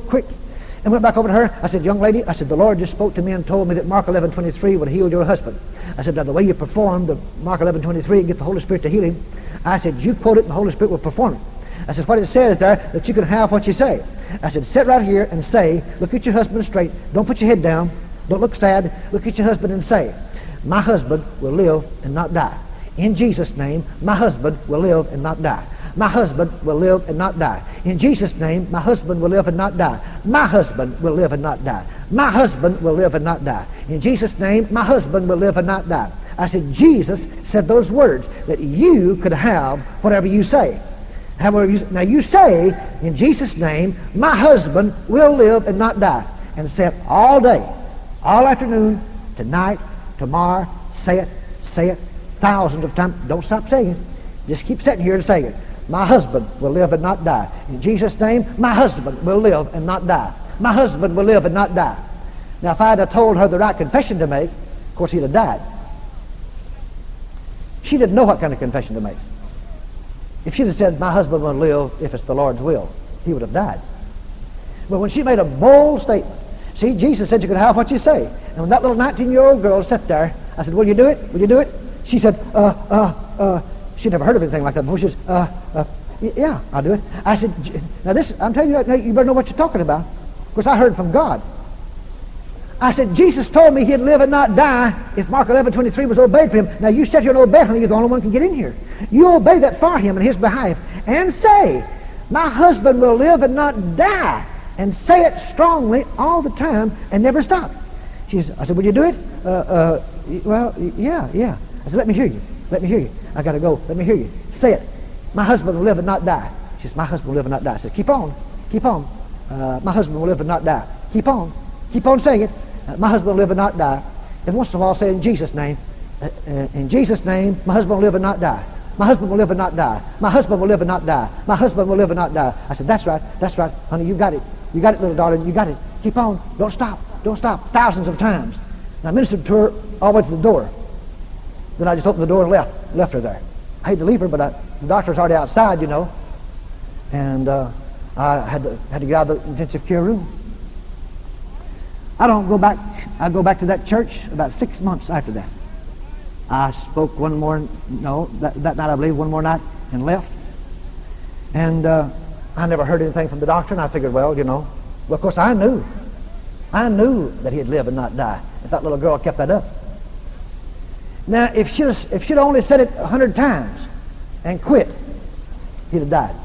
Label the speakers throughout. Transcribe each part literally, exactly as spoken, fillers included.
Speaker 1: quick, and went back over to her. I said, young lady, I said, the Lord just spoke to me and told me that Mark eleven twenty-three would heal your husband. I said, now the way you perform the Mark eleven twenty-three and get the Holy Spirit to heal him, I said, you quote it and the Holy Spirit will perform it. I said, what it says there, that you can have what you say. I said, sit right here and say, look at your husband straight, don't put your head down, don't look sad, look at your husband and say, my husband will live and not die. In Jesus' name, my husband will live and not die. My husband will live and not die. In Jesus' name, my husband will live and not die. My husband will live and not die. My husband will live and not die. In Jesus' name, my husband will live and not die. I said, Jesus said those words, that you could have whatever you say. However you, now you say, in Jesus' name, my husband will live and not die. And say it all day, all afternoon, tonight, tomorrow. Say it, say it, thousands of times. Don't stop saying it. Just keep sitting here and saying it. My husband will live and not die. In Jesus' name, my husband will live and not die. My husband will live and not die. Now, if I had told her the right confession to make, of course, he'd have died. She didn't know what kind of confession to make. If she'd have said, my husband will live if it's the Lord's will, he would have died. But when she made a bold statement, see, Jesus said you could have what you say. And when that little nineteen-year-old girl sat there, I said, will you do it? Will you do it? She said, uh, uh, uh, she'd never heard of anything like that before. She said, uh, uh, yeah, I'll do it. I said, now this, I'm telling you, you better know what you're talking about. Of course, I heard from God. I said, Jesus told me he'd live and not die if Mark eleven twenty-three was obeyed for him. Now you sit here and obey him, you're the only one who can get in here. You obey that for him in his behalf and say, my husband will live and not die. And say it strongly all the time and never stop. She said, I said, will you do it? Uh, uh, well, yeah, yeah. I said, let me hear you. Let me hear you. I got to go. Let me hear you. Say it. My husband will live and not die. She says, my husband will live and not die. I said, keep on. Keep on. Uh, my husband will live and not die. Keep on. Keep on saying it. Uh, my husband will live and not die. And once in a while say in Jesus' name. Uh, uh, in Jesus' name, my husband will live and not die. My husband will live and not die. My husband will live and not die. My husband will live and not die. I said, that's right. That's right. Honey, you got it. You got it, little darling. You got it. Keep on. Don't stop. Don't stop. Thousands of times. And I ministered to her all the way to the door. Then I just opened the door and left. Left her there. I hate to leave her, but I, the doctor's already outside, you know. And uh, I had to, had to get out of the intensive care room. I don't go back. I go back to that church about six months after that. I spoke one more, no, that, that night I believe, one more night and left. And uh, I never heard anything from the doctor, and I figured, well, you know, well, of course I knew. I knew that he'd live and not die if that little girl kept that up. Now, if she'd, if she'd only said it a hundred times and quit, he'd have died.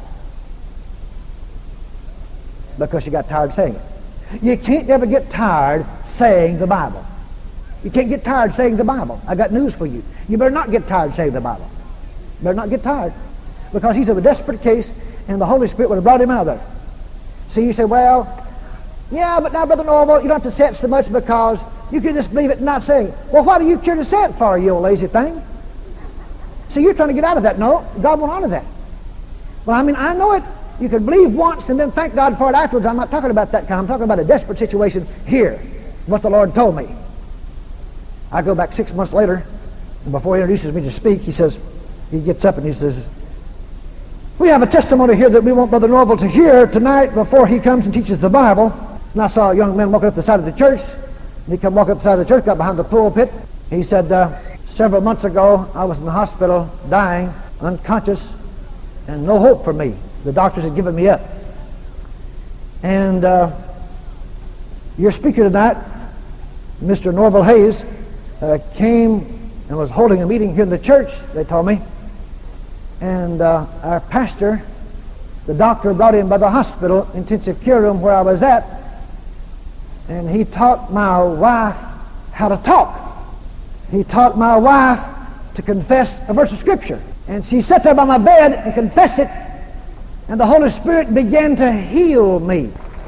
Speaker 1: Because she got tired saying it. You can't ever get tired saying the Bible. You can't get tired saying the Bible. I got news for you. You better not get tired saying the Bible. You better not get tired. Because he's of a desperate case, and the Holy Spirit would have brought him out of there. See, you say, well, yeah, but now, Brother Norval, you don't have to say it so much because you can just believe it and not say it. Well, why do you care to say it for, you old lazy thing? See, you're trying to get out of that. No, God won't honor that. Well, I mean, I know it. You can believe once and then thank God for it afterwards. I'm not talking about that kind. I'm talking about a desperate situation here, what the Lord told me. I go back six months later, and before he introduces me to speak, he says, he gets up and he says, we have a testimony here that we want Brother Norval to hear tonight before he comes and teaches the Bible. And I saw a young man walking up the side of the church. And he come walking up the side of the church, got behind the pulpit. He said, uh, several months ago, I was in the hospital dying, unconscious, and no hope for me. The doctors had given me up. And uh, your speaker tonight, Mister Norval Hayes, uh, came and was holding a meeting here in the church, they told me. And uh, our pastor, the doctor brought him by the hospital intensive care room where I was at, and he taught my wife how to talk. He taught my wife to confess a verse of Scripture. And she sat there by my bed and confessed it, and the Holy Spirit began to heal me.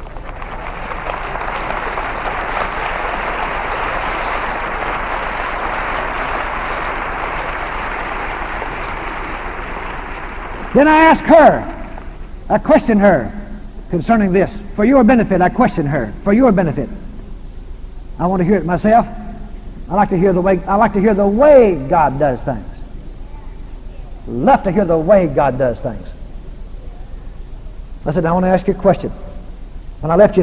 Speaker 1: Then I asked her, I questioned her concerning this. For your benefit, I questioned her. For your benefit. I want to hear it myself. I like to hear the way I like to hear the way God does things. Love to hear the way God does things. I said, I want to ask you a question. When I left you